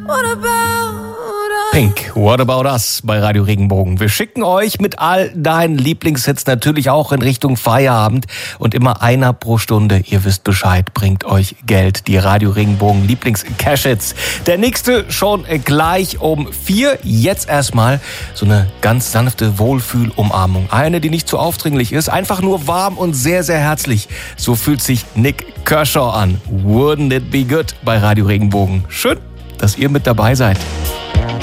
Pink, What About Us bei Radio Regenbogen. Wir schicken euch mit all deinen Lieblingshits natürlich auch in Richtung Feierabend und immer einer pro Stunde, ihr wisst Bescheid, bringt euch Geld. Die Radio Regenbogen Lieblings-Cash-Hits. Der nächste schon gleich um 4. Jetzt erstmal so eine ganz sanfte Wohlfühlumarmung. Eine, die nicht zu aufdringlich ist, einfach nur warm und sehr, sehr herzlich. So fühlt sich Nick Kershaw an. Wouldn't it be good bei Radio Regenbogen. Schön, dass ihr mit dabei seid.